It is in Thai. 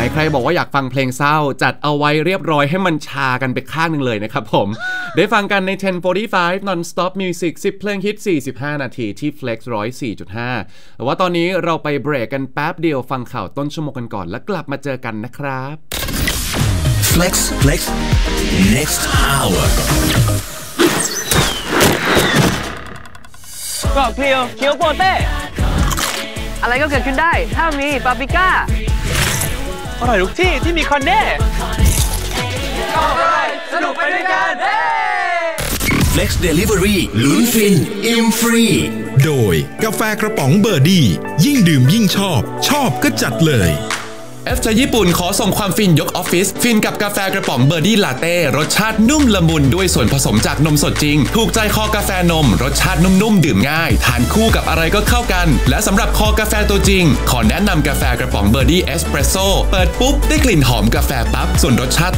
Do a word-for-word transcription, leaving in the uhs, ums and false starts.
ใครบอกว่าอยากฟังเพลงเศร้าจัดเอาไว้เรียบร้อยให้มันชากันไปข้างนึงเลยนะครับผมได้ฟังกันใน สิบ สี่สิบห้า non-stop music สิบเพลงฮิตสี่สิบห้านาทีที่ Flex หนึ่งร้อยสี่จุดห้า แต่ว่าตอนนี้เราไปเบรกกันแป๊บเดียวฟังข่าวต้นชั่วโมงกันก่อนแล้วกลับมาเจอกันนะครับ Flex Flex next hour เกาะเพลียวเคียวโปเต้อะไรก็เกิดขึ้นได้ถ้ามีปาปริก้าอร่อยทุกที่ที่มีคอนเน่ก็อร่อยสนุกไปด้วยกัน Flex Delivery ลุ้นฟินอิ่มฟรีโดยกาแฟกระป๋องเบอร์ดี้ยิ่งดื่มยิ่งชอบชอบก็จัดเลยเอฟจากญี่ปุ่นขอส่งความฟินยกออฟฟิศฟินกับกาแฟกระป๋องเบอร์ดี้ลาเต้รสชาตินุ่มละมุนด้วยส่วนผสมจากนมสดจริงถูกใจคอกาแฟนมรสชาตินุ่มๆดื่มง่ายทานคู่กับอะไรก็เข้ากันและสำหรับคอกาแฟตัวจริงขอแนะนำกาแฟกระป๋องเบอร์ดี้เอสเปรสโซ่เปิดปุ๊บได้กลิ่นหอมกาแฟปั๊บส่วนรสชาติ